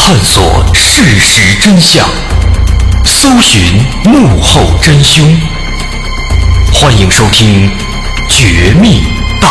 探索事实真相，搜寻幕后真凶。欢迎收听《绝密